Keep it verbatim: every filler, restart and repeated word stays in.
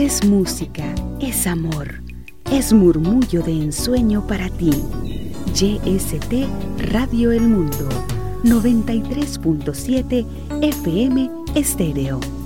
Es música, es amor, es murmullo de ensueño para ti. Y S T Radio El Mundo, noventa y tres punto siete F M Estéreo.